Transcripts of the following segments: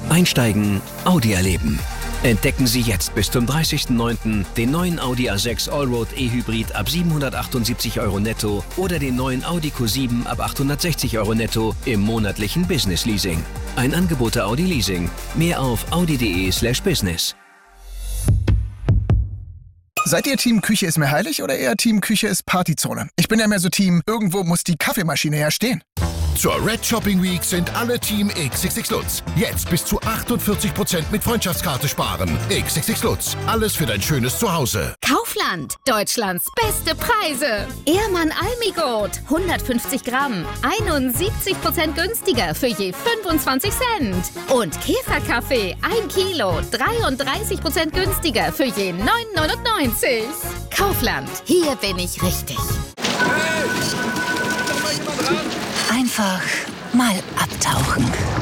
Einsteigen, Audi erleben. Entdecken Sie jetzt bis zum 30.09. den neuen Audi A6 Allroad E-Hybrid ab 778 € netto oder den neuen Audi Q7 ab 860 € netto im monatlichen Business Leasing. Ein Angebot der Audi Leasing. Mehr auf audi.de/business. Seid ihr Team Küche ist mir heilig oder eher Team Küche ist Partyzone? Ich bin ja mehr so Team, irgendwo muss die Kaffeemaschine ja stehen. Zur Red Shopping Week sind alle Team XXX Lutz. Jetzt bis zu 48% mit Freundschaftskarte sparen. XXX Lutz. Alles für dein schönes Zuhause. Kaufland. Deutschlands beste Preise. Ehrmann Almigold. 150 Gramm. 71% günstiger für je 25 Cent. Und Käferkaffee. 1 Kilo. 33% günstiger für je 9,99. Kaufland. Hier bin ich richtig. Einfach mal abtauchen.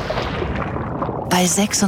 Bei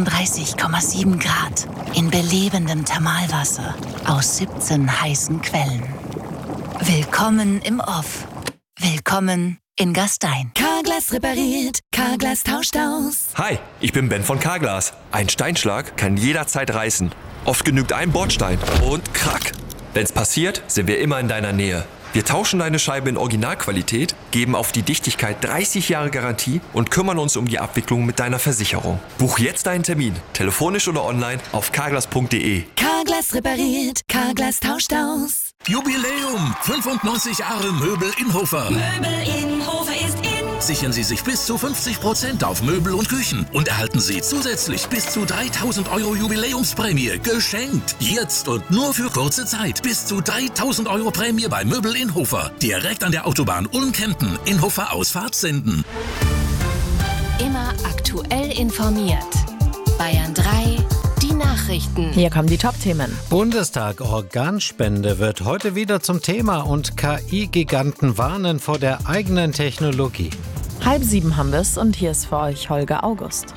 36,7 Grad in belebendem Thermalwasser aus 17 heißen Quellen. Willkommen im Off. Willkommen in Gastein. Carglass repariert, Carglass tauscht aus. Hi, ich bin Ben von Carglass. Ein Steinschlag kann jederzeit reißen. Oft genügt ein Bordstein und krack. Wenn's passiert, sind wir immer in deiner Nähe. Wir tauschen deine Scheibe in Originalqualität, geben auf die Dichtigkeit 30 Jahre Garantie und kümmern uns um die Abwicklung mit deiner Versicherung. Buch jetzt deinen Termin, telefonisch oder online auf carglass.de. Carglass repariert, Carglass tauscht aus. Jubiläum! 95 Jahre Möbel Inhofer. Möbel Inhofer ist in. Sichern Sie sich bis zu 50% auf Möbel und Küchen und erhalten Sie zusätzlich bis zu 3.000 € Jubiläumsprämie geschenkt. Jetzt und nur für kurze Zeit. Bis zu 3.000 € Prämie bei Möbel Inhofer. Direkt an der Autobahn Ulm-Kempen. Inhofer Ausfahrt Senden. Immer aktuell informiert. Bayern 3. Die Nachrichten. Hier kommen die Top-Themen. Bundestag Organspende wird heute wieder zum Thema und KI-Giganten warnen vor der eigenen Technologie. 6:30 haben wir es und hier ist für euch Holger August.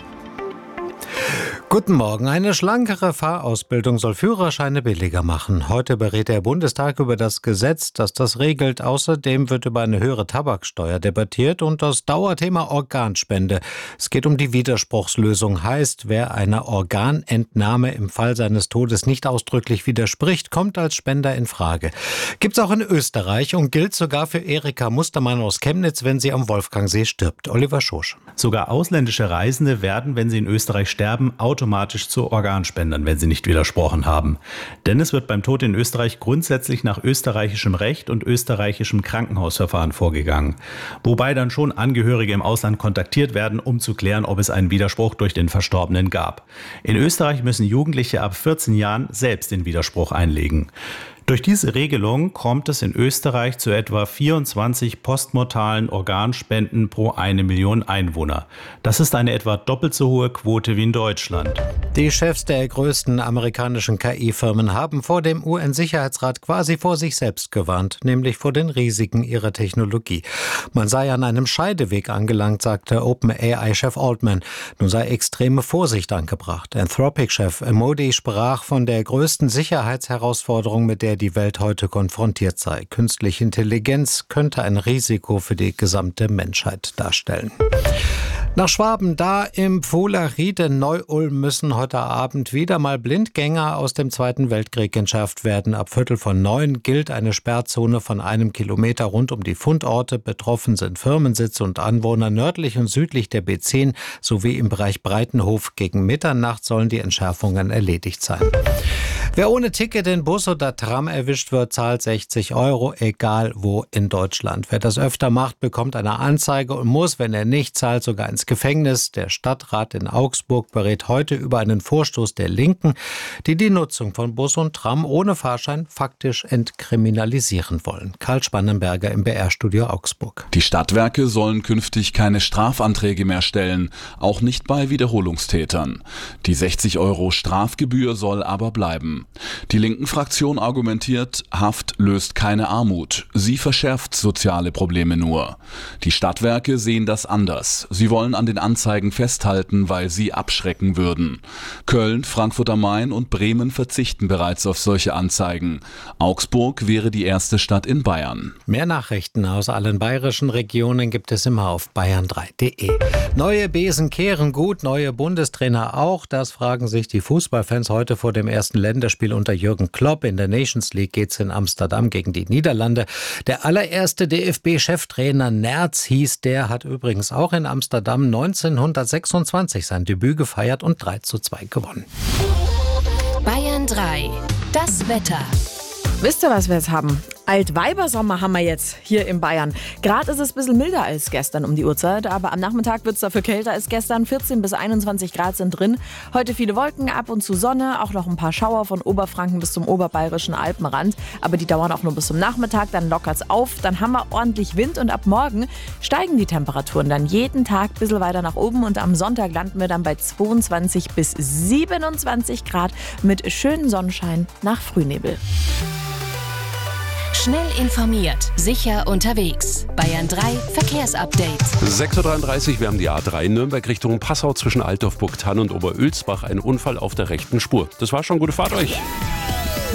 Guten Morgen. Eine schlankere Fahrausbildung soll Führerscheine billiger machen. Heute berät der Bundestag über das Gesetz, das das regelt. Außerdem wird über eine höhere Tabaksteuer debattiert und das Dauerthema Organspende. Es geht um die Widerspruchslösung. Heißt, wer einer Organentnahme im Fall seines Todes nicht ausdrücklich widerspricht, kommt als Spender in Frage. Gibt's auch in Österreich und gilt sogar für Erika Mustermann aus Chemnitz, wenn sie am Wolfgangsee stirbt. Oliver Schosch. Sogar ausländische Reisende werden, wenn sie in Österreich sterben, automatisch zu Organspendern, wenn sie nicht widersprochen haben. Denn es wird beim Tod in Österreich grundsätzlich nach österreichischem Recht und österreichischem Krankenhausverfahren vorgegangen. Wobei dann schon Angehörige im Ausland kontaktiert werden, um zu klären, ob es einen Widerspruch durch den Verstorbenen gab. In Österreich müssen Jugendliche ab 14 Jahren selbst den Widerspruch einlegen. Durch diese Regelung kommt es in Österreich zu etwa 24 postmortalen Organspenden pro 1 Million Einwohner. Das ist eine etwa doppelt so hohe Quote wie in Deutschland. Die Chefs der größten amerikanischen KI-Firmen haben vor dem UN-Sicherheitsrat quasi vor sich selbst gewarnt, nämlich vor den Risiken ihrer Technologie. Man sei an einem Scheideweg angelangt, sagte OpenAI-Chef Altman. Nun sei extreme Vorsicht angebracht. Anthropic-Chef Modi sprach von der größten Sicherheitsherausforderung, mit der die Welt heute konfrontiert sei. Künstliche Intelligenz könnte ein Risiko für die gesamte Menschheit darstellen. Nach Schwaben, da im Pfuhleried in Neu-Ulm müssen heute Abend wieder mal Blindgänger aus dem Zweiten Weltkrieg entschärft werden. Ab 8:45 gilt eine Sperrzone von 1 Kilometer rund um die Fundorte. Betroffen sind Firmensitze und Anwohner nördlich und südlich der B10 sowie im Bereich Breitenhof. Gegen Mitternacht sollen die Entschärfungen erledigt sein. Wer ohne Ticket in Bus oder Tram erwischt wird, zahlt 60 €, egal wo in Deutschland. Wer das öfter macht, bekommt eine Anzeige und muss, wenn er nicht zahlt, sogar ins Gefängnis. Der Stadtrat in Augsburg berät heute über einen Vorstoß der Linken, die die Nutzung von Bus und Tram ohne Fahrschein faktisch entkriminalisieren wollen. Karl Spannenberger im BR-Studio Augsburg. Die Stadtwerke sollen künftig keine Strafanträge mehr stellen, auch nicht bei Wiederholungstätern. Die 60 € Strafgebühr soll aber bleiben. haben. Die linken Fraktion argumentiert, Haft löst keine Armut. Sie verschärft soziale Probleme nur. Die Stadtwerke sehen das anders. Sie wollen an den Anzeigen festhalten, weil sie abschrecken würden. Köln, Frankfurt am Main und Bremen verzichten bereits auf solche Anzeigen. Augsburg wäre die erste Stadt in Bayern. Mehr Nachrichten aus allen bayerischen Regionen gibt es immer auf bayern3.de. Neue Besen kehren gut, neue Bundestrainer auch. Das fragen sich die Fußballfans heute vor dem ersten Länderspiel unter Jürgen Klopp. In der Nations League geht's in Amsterdam gegen die Niederlande. Der allererste DFB-Cheftrainer Nerz hieß der, hat übrigens auch in Amsterdam 1926 sein Debüt gefeiert und 3:2 gewonnen. Bayern 3. Das Wetter. Wisst ihr, was wir jetzt haben? Altweibersommer haben wir jetzt hier in Bayern. Gerade ist es ein bisschen milder als gestern um die Uhrzeit, aber am Nachmittag wird es dafür kälter als gestern. 14 bis 21 Grad sind drin. Heute viele Wolken, ab und zu Sonne, auch noch ein paar Schauer von Oberfranken bis zum oberbayerischen Alpenrand. Aber die dauern auch nur bis zum Nachmittag, dann lockert's auf. Dann haben wir ordentlich Wind und ab morgen steigen die Temperaturen dann jeden Tag ein bisschen weiter nach oben. Und am Sonntag landen wir dann bei 22 bis 27 Grad mit schönem Sonnenschein nach Frühnebel. Schnell informiert, sicher unterwegs. Bayern 3 Verkehrsupdate. 6:33 Uhr, wir haben die A3 Nürnberg Richtung Passau zwischen Altdorf, Burgthann und Oberölsbach. Ein Unfall auf der rechten Spur. Das war schon, gute Fahrt euch.